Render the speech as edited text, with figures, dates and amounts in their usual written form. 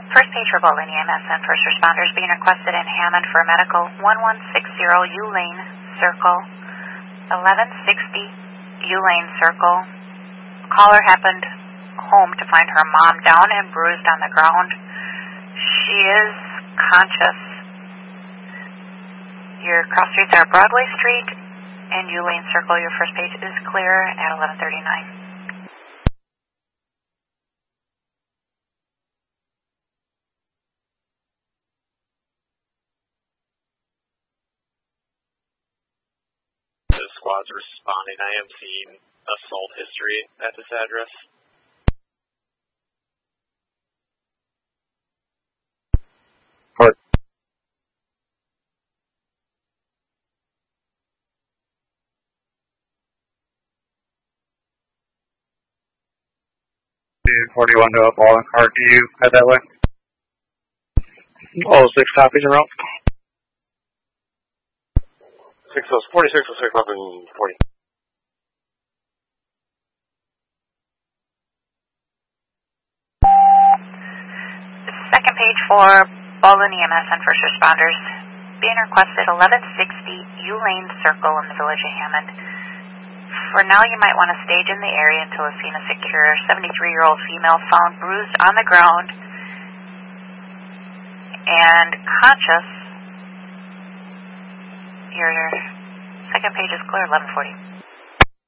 First page for Bowling EMS and first responders being requested in Hammond for medical 1160 U Lane Circle, 1160 U Lane Circle. Caller happened home to find her mom down and bruised on the ground. She is conscious. Your cross streets are Broadway Street and U Lane Circle. Your first page is clear at 11:39. Squads responding. I am seeing assault history at this address. Part. Dude, 41 to a ball and cart. Do you head that way? All 6 copies in route. 4606 up in 40. Second page for Baldwin EMS and first responders being requested 1160 U Lane Circle in the village of Hammond. For now, you might want to stage in the area until the scene is secure. 73-year-old female found bruised on the ground and conscious. Your second page is clear, 1140.